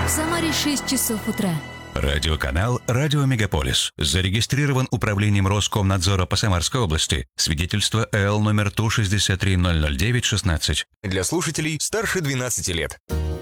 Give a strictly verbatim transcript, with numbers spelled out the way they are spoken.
В Самаре шесть часов утра. Радиоканал «Радио Мегаполис». Зарегистрирован управлением Роскомнадзора по Самарской области. Свидетельство Л номер Ту шестьдесят три ноль ноль девять шестнадцать. Для слушателей старше двенадцати лет.